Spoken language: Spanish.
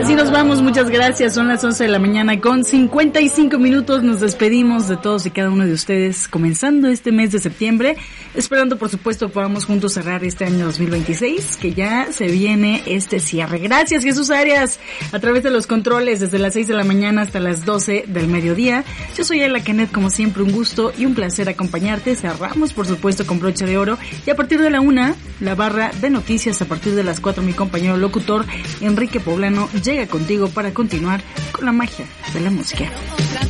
así nos vamos, muchas gracias. Son las 11 de la mañana con 55 minutos. Nos despedimos de todos y cada uno de ustedes, comenzando este mes de septiembre, esperando por supuesto podamos juntos cerrar este año 2026, que ya se viene este cierre. Gracias, Jesús Arias, a través de los controles desde las 6 de la mañana hasta las 12 del mediodía. Yo soy Ayla Canet, como siempre un gusto y un placer acompañarte. Cerramos por supuesto con broche de oro y a partir de la 1, la barra de noticias. A partir de las 4, mi compañero locutor Enrique Poblano llega contigo para continuar con la magia de la música.